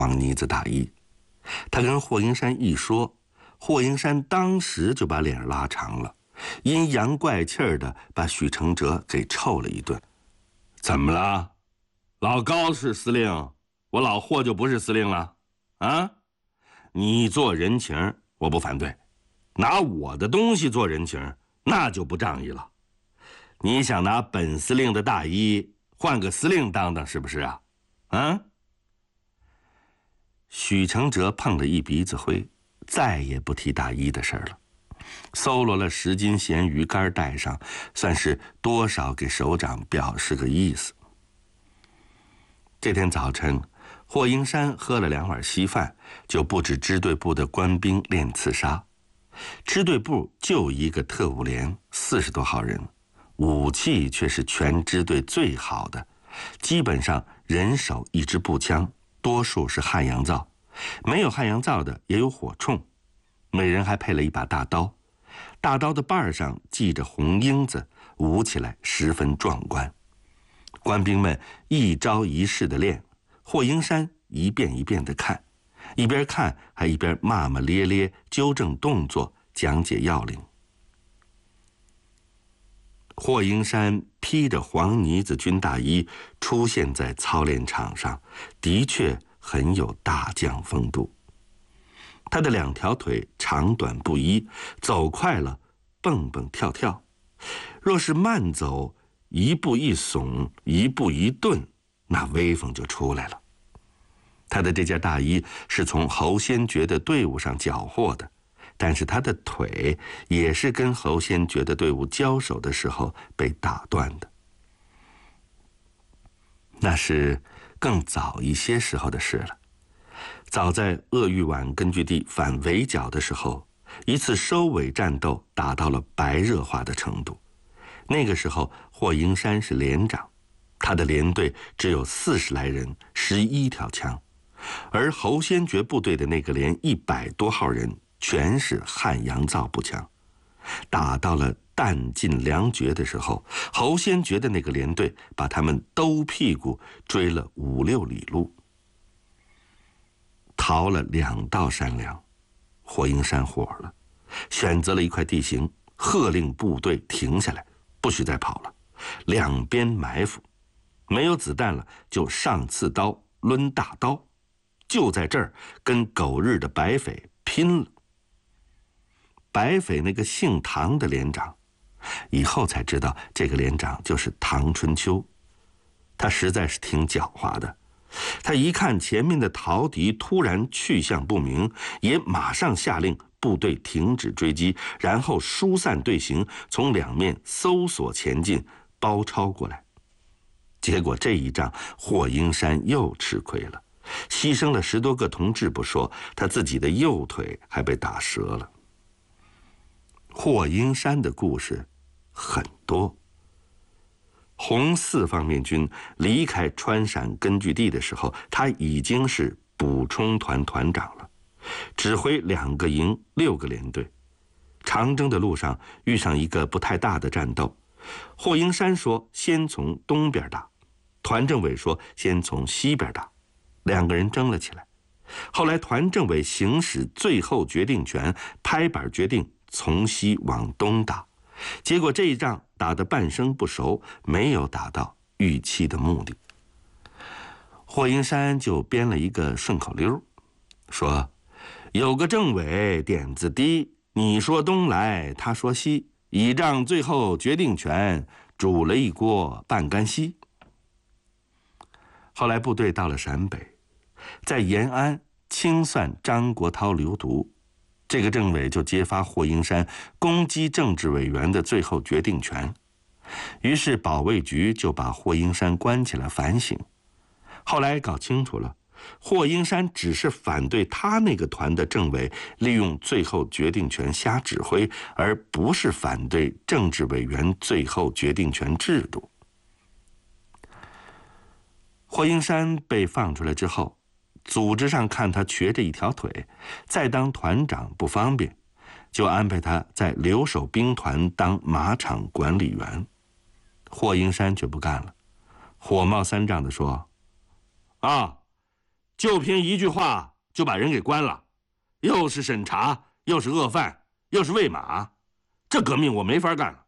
黄呢子大衣。他跟霍英山一说，霍英山当时就把脸拉长了，阴阳怪气儿的把许承哲给臭了一顿。怎么了？老高是司令，我老霍就不是司令了啊？你做人情我不反对，拿我的东西做人情那就不仗义了。你想拿本司令的大衣换个司令当当是不是啊？啊？许承哲碰了一鼻子灰，再也不提大衣的事儿了。搜罗了10斤咸鱼干带上，算是多少给首长表示个意思。这天早晨，霍英山喝了2碗稀饭，就布置支队部的官兵练刺杀。支队部就一个特务连，40多号人，武器却是全支队最好的，基本上人手1支步枪，多数是汉阳造，没有汉阳造的也有火铳，每人还配了一把大刀，大刀的把上系着红缨子，舞起来十分壮观。官兵们一招一式的练，霍英山一遍一遍的看，一边看还一边骂骂咧咧，纠正动作，讲解要领。霍英山披着黄呢子军大衣出现在操练场上，的确很有大将风度。他的2条腿长短不一，走快了蹦蹦跳跳，若是慢走，一步一耸，一步一顿，那威风就出来了。他的这件大衣是从侯先觉的队伍上缴获的，但是他的腿也是跟侯先觉的队伍交手的时候被打断的。那是更早一些时候的事了。早在鄂豫皖根据地反围剿的时候，一次收尾战斗打到了白热化的程度。那个时候霍英山是连长，他的连队只有40来人，11条枪，而侯先觉部队的那个连100多号人全是汉阳造步枪。打到了弹尽粮绝的时候，侯先觉的那个连队把他们兜屁股追了5、6里路，逃了2道山梁。霍英山火了，选择了一块地形，喝令部队停下来，不许再跑了，两边埋伏，没有子弹了就上刺刀，抡大刀，就在这儿跟狗日的白匪拼了。白匪那个姓唐的连长，以后才知道这个连长就是唐春秋，他实在是挺狡猾的。他一看前面的逃敌突然去向不明，也马上下令部队停止追击，然后疏散队形，从两面搜索前进，包抄过来。结果这一仗霍英山又吃亏了，牺牲了10多个同志不说，他自己的右腿还被打折了。霍英山的故事很多。红四方面军离开川陕根据地的时候，他已经是补充团团长了，指挥2个营6个连队。长征的路上遇上一个不太大的战斗，霍英山说先从东边打，团政委说先从西边打，2个人争了起来。后来团政委行使最后决定权，拍板决定从西往东打，结果这一仗打得半生不熟，没有达到预期的目的。霍英山就编了一个顺口溜，说有个政委点子低，你说东来他说西，倚仗最后决定权，煮了一锅半干稀。后来部队到了陕北，在延安清算张国焘流毒，这个政委就揭发霍英山攻击政治委员的最后决定权，于是保卫局就把霍英山关起来反省。后来搞清楚了，霍英山只是反对他那个团的政委利用最后决定权瞎指挥，而不是反对政治委员最后决定权制度。霍英山被放出来之后，组织上看他瘸着一条腿，再当团长不方便，就安排他在留守兵团当马场管理员。霍英山却不干了，火冒三丈地说： 就凭一句话就把人给关了，又是审查，又是恶犯，又是喂马，这革命我没法干了。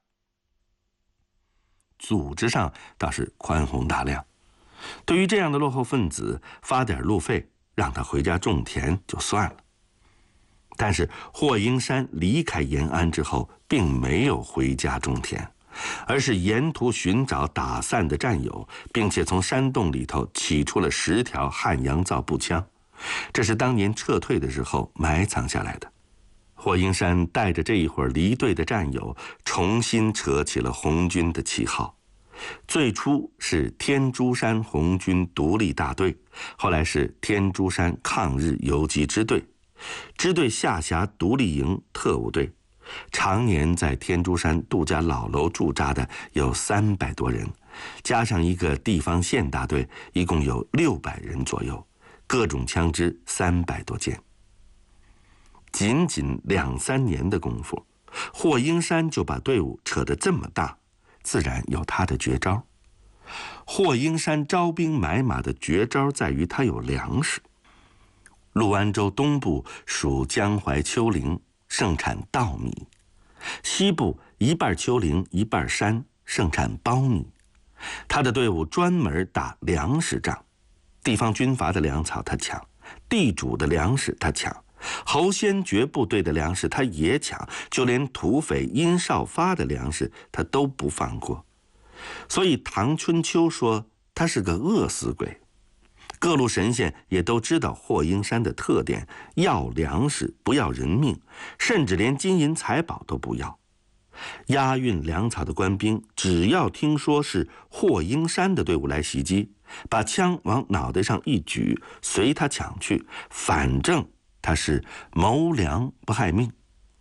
组织上倒是宽宏大量，对于这样的落后分子发点路费，让他回家种田就算了。但是霍英山离开延安之后，并没有回家种田，而是沿途寻找打散的战友，并且从山洞里头取出了10条汉阳造步枪，这是当年撤退的时候埋藏下来的。霍英山带着这一伙离队的战友，重新扯起了红军的旗号。最初是天竺山红军独立大队，后来是天竺山抗日游击支队，支队下辖独立营特务队，常年在天竺山杜家老楼驻扎的有300多人，加上一个地方县大队，一共有600人左右，各种枪支300多件。仅仅2、3年的功夫，霍英山就把队伍扯得这么大，自然有他的绝招。霍英山招兵买马的绝招在于他有粮食。陆安州东部属江淮丘陵，盛产稻米；西部一半丘陵一半山，盛产苞米。他的队伍专门打粮食仗，地方军阀的粮草他抢，地主的粮食他抢，侯先觉部队的粮食他也抢，就连土匪殷少发的粮食他都不放过。所以唐春秋说他是个饿死鬼。各路神仙也都知道霍英山的特点，要粮食不要人命，甚至连金银财宝都不要。押运粮草的官兵只要听说是霍英山的队伍来袭击，把枪往脑袋上一举，随他抢去，反正他是谋粮不害命。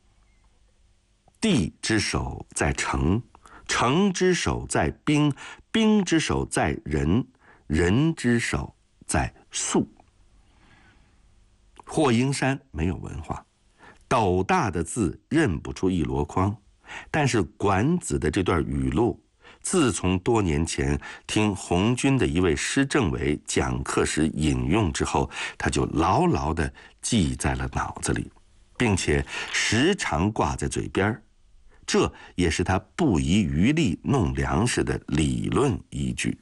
地之守在城，城之守在兵，兵之守在人，人之守在粟。霍英山没有文化，斗大的字认不出一箩筐，但是管子的这段语录，自从多年前听红军的一位师政委讲课时引用之后，他就牢牢地记在了脑子里，并且时常挂在嘴边，这也是他不遗余力弄粮食的理论依据。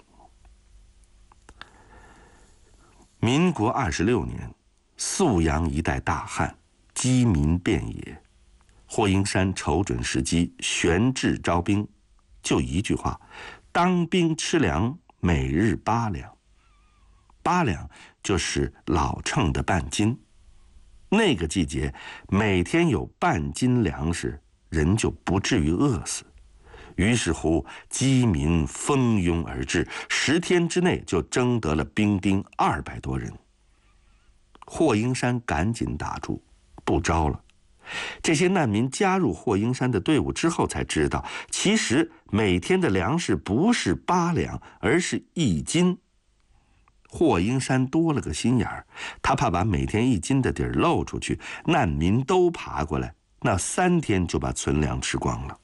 民国26年，宿阳一带大旱，饥民遍野。霍英山瞅准时机，悬置招兵，就一句话：当兵吃粮，每日8两。8两就是老秤的半斤。那个季节，每天有半斤粮食，人就不至于饿死。于是乎，饥民蜂拥而至，10天之内就征得了兵丁200多人。霍英山赶紧打住，不招了。这些难民加入霍英山的队伍之后，才知道，其实每天的粮食不是8两，而是1斤。霍英山多了个心眼儿，他怕把每天1斤的底儿露出去，难民都爬过来，那3天就把存粮吃光了。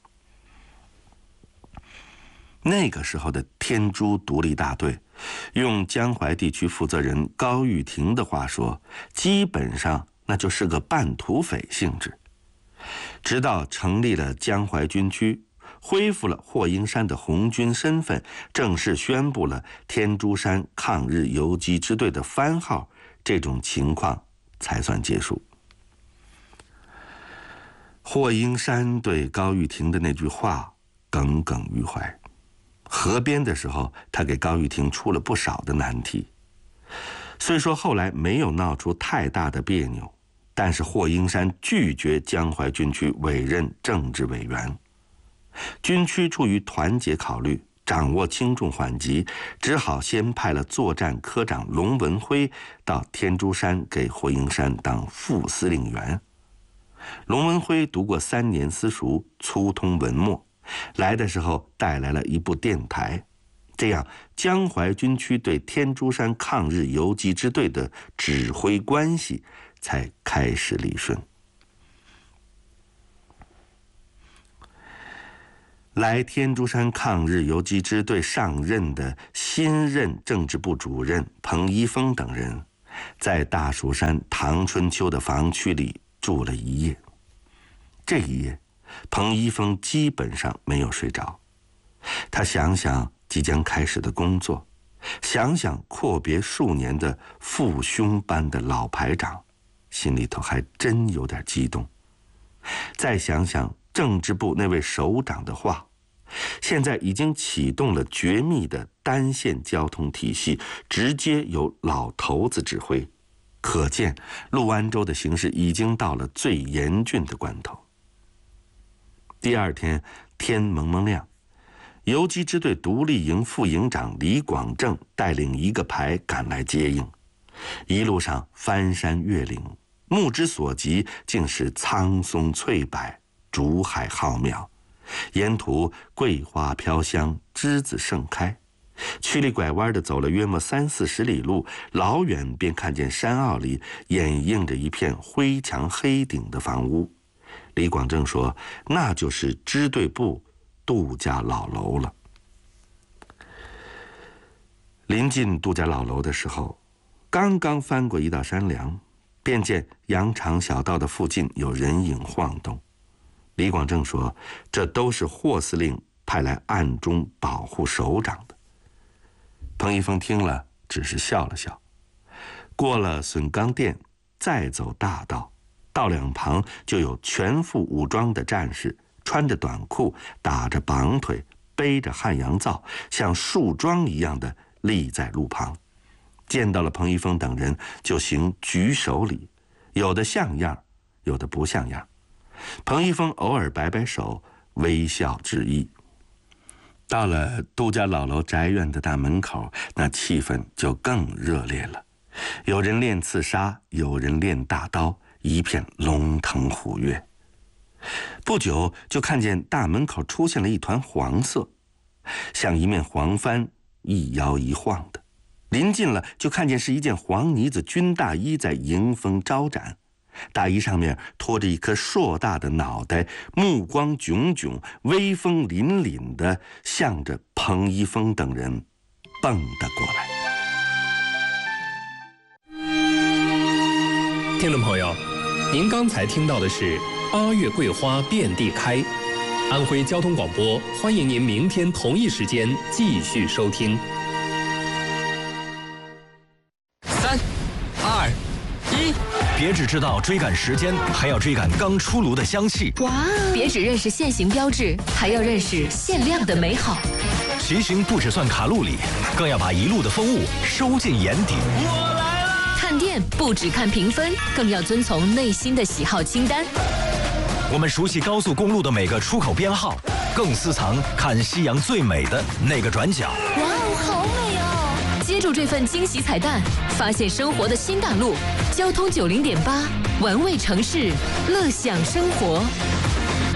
那个时候的天竺独立大队，用江淮地区负责人高玉婷的话说，基本上那就是个半土匪性质。直到成立了江淮军区，恢复了霍英山的红军身份，正式宣布了天竺山抗日游击支队的番号，这种情况才算结束。霍英山对高玉婷的那句话耿耿于怀。合编的时候，他给高玉婷出了不少的难题。虽说后来没有闹出太大的别扭，但是霍英山拒绝江淮军区委任政治委员。军区出于团结考虑，掌握轻重缓急，只好先派了作战科长龙文辉到天竺山给霍英山当副司令员。龙文辉读过3年私塾，粗通文墨，来的时候带来了一部电台，这样江淮军区对天竺山抗日游击支队的指挥关系才开始理顺。来天竺山抗日游击支队上任的新任政治部主任彭一峰等人， 在大蜀山唐春秋的房区里住了一夜。这一夜，彭一峰基本上没有睡着。他想想即将开始的工作，想想阔别数年的父兄般的老排长，心里头还真有点激动。再想想政治部那位首长的话，现在已经启动了绝密的单线交通体系，直接由老头子指挥，可见陆安州的形势已经到了最严峻的关头。第二天天蒙蒙亮，游击支队独立营副营长李广正带领一个排赶来接应。一路上翻山越岭，目之所及竟是苍松翠柏，竹海浩渺，沿途桂花飘香，栀子盛开。曲里拐弯地走了约莫30-40里路，老远便看见山坳里掩映着一片灰墙黑顶的房屋。李广正说，那就是支队部杜家老楼了。临近杜家老楼的时候，刚刚翻过一道山梁，便见羊肠小道的附近有人影晃动。李广正说，这都是霍司令派来暗中保护首长的。彭一峰听了只是笑了笑。过了笋岗店，再走大道，道两旁就有全副武装的战士，穿着短裤，打着绑腿，背着汉阳皂，像树桩一样的立在路旁。见到了彭一峰等人，就行举手礼，有的像样，有的不像样。彭一峰偶尔摆摆手，微笑致意。到了杜家老楼宅院的大门口，那气氛就更热烈了。有人练刺杀，有人练大刀，一片龙腾虎跃。不久就看见大门口出现了一团黄色，像一面黄帆，一摇一晃的。临近了，就看见是一件黄呢子军大衣在迎风招展，大衣上面拖着一颗硕大的脑袋，目光炯炯，威风凛凛的向着彭一峰等人蹦了过来。 听众朋友，您刚才听到的是8月桂花遍地开。安徽交通广播欢迎您明天同一时间继续收听。 3、2、1， 别只知道追赶时间，还要追赶刚出炉的香气。 哇！别只认识限行标志，还要认识限量的美好。 骑行不只算卡路里，更要把一路的风物收进眼底。 我来了！ 看店不只看评分，更要遵从内心的喜好清单。 我们熟悉高速公路的每个出口编号，更私藏看夕阳最美的那个转角。 哇哦，好美哦！接住这份惊喜彩蛋，发现生活的新大陆。交通90.8，玩味城市，乐享生活。